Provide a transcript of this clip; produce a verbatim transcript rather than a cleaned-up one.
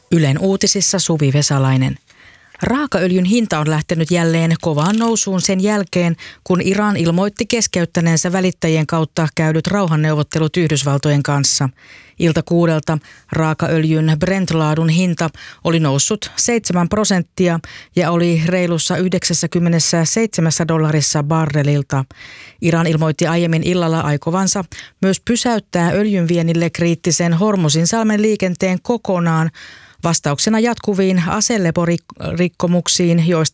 Ylen uutisissa Suvi Vesalainen. Raakaöljyn hinta on lähtenyt jälleen kovaan nousuun sen jälkeen, kun Iran ilmoitti keskeyttäneensä välittäjien kautta käydyt rauhanneuvottelut Yhdysvaltojen kanssa. Ilta kuudelta raakaöljyn Brent-laadun hinta oli noussut seitsemän prosenttia ja oli reilussa yhdeksänkymmentäseitsemän dollarissa barrelilta. Iran ilmoitti aiemmin illalla aikovansa myös pysäyttää öljynviennille kriittisen Hormuzinsalmen liikenteen kokonaan vastauksena jatkuviin aseleporikkomuksiin, joista